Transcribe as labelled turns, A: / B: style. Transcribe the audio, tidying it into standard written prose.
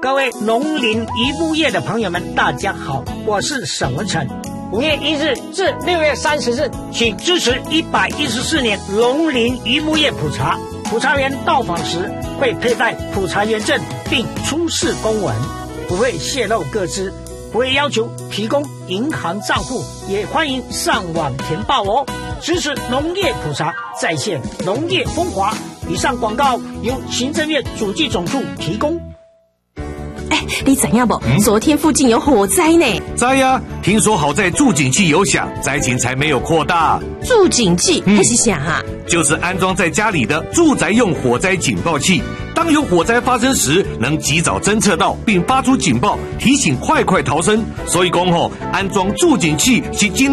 A: 各位农林渔牧业的朋友们，大家好，我是沈文成。5月1日至6月30日，请支持114年农林渔牧业普查。普查员到访时会佩戴普查员证，并出示公文，不会泄露个资，不会要求提供银行账户，也欢迎上网填报哦。支持农业普查，再现农业风华。以上广告由行政院主计总处提供。
B: 你知影不？昨天附近有火灾呢。
C: 知呀，听说好在助警器有响，灾情才没有扩大。
B: 助警器那是啥啊？
C: 就是安装在家里的住宅用火灾警报器，当有火灾发生时，能及早侦测到并发出警报，提醒快逃生。所以讲安装助警器是